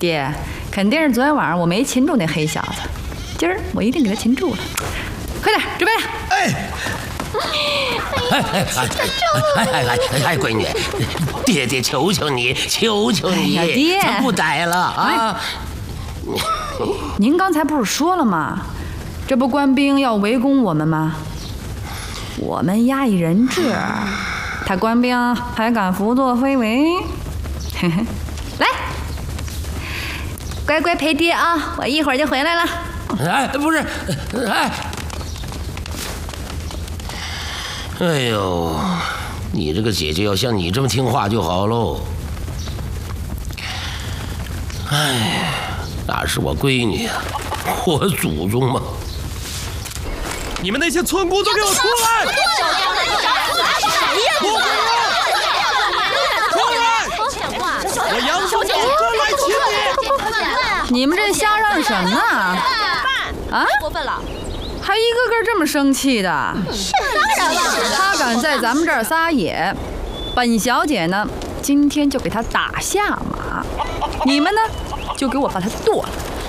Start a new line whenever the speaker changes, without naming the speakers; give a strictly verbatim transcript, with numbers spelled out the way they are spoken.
爹，肯定是昨天晚上我没擒住那黑小子，今儿我一定给他擒住了。快点准备！
哎。 哎哎哎哎哎哎，闺女，爹爹求求你，求求你，
哎、爹，
咱不逮了啊！
哎、您刚才不是说了吗？这不官兵要围攻我们吗？我们押一人质，他官兵还敢胡作非为？来，乖乖陪爹啊！我一会儿就回来了。
哎，不是，哎。 哎呦，你这个姐姐要像你这么听话就好喽。哎，那是我闺女啊，我祖宗嘛！
你们那些村姑都给我出来！出来！我杨宗保专来擒
你！你们这瞎嚷什么啊？啊？
过分了！
还一个个这么生气的，
是当然了。
他敢在咱们这儿撒野，本小姐呢，今天就给他打下马，你们呢，就给我把他剁了。